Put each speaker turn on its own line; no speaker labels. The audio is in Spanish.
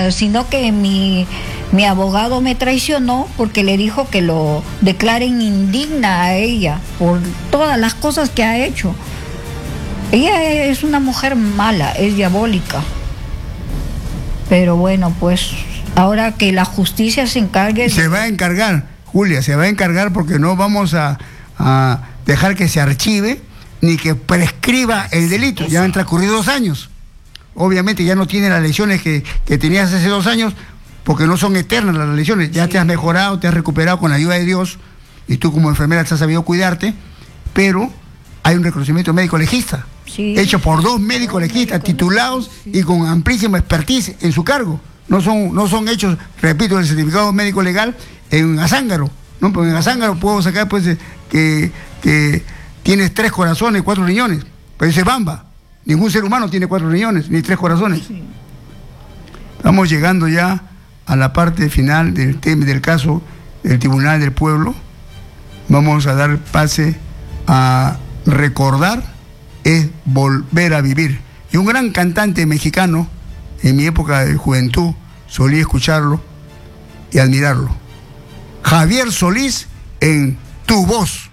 sino que mi abogado me traicionó porque le dijo que lo declaren indigna a ella por todas las cosas que ha hecho. Ella es una mujer mala, es diabólica. Pero bueno, pues ahora que la justicia se encargue...
Se va a encargar, Julia, se va a encargar, porque no vamos a dejar que se archive ni que prescriba el delito. Ya han transcurrido 2 años. Obviamente ya no tiene las lesiones que tenías hace 2 años, porque no son eternas las lesiones. Ya te has mejorado, te has recuperado con la ayuda de Dios, y tú como enfermera te has sabido cuidarte, pero hay un reconocimiento médico legista, hecho por 2 médicos legistas titulados y con amplísima expertise en su cargo. No son hechos, repito, el certificado médico legal en Azángaro, ¿no? Porque en Azángaro puedo sacar pues que tienes 3 corazones, 4 riñones, pero ese es Bamba. Ningún ser humano tiene 4 riñones, ni 3 corazones. Estamos llegando ya a la parte final del caso del Tribunal del Pueblo. Vamos a dar pase a recordar es volver a vivir. Y un gran cantante mexicano, en mi época de juventud, solía escucharlo y admirarlo. Javier Solís en Tu Voz.